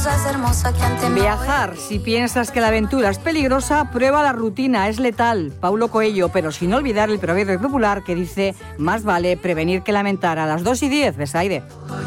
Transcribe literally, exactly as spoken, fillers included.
más hermosa que antes. Viajar. Si piensas que la aventura es peligrosa, prueba la rutina, es letal. Paulo Coelho, pero sin olvidar el proverbio popular que dice: más vale prevenir que lamentar. A las dos y diez, Besaide.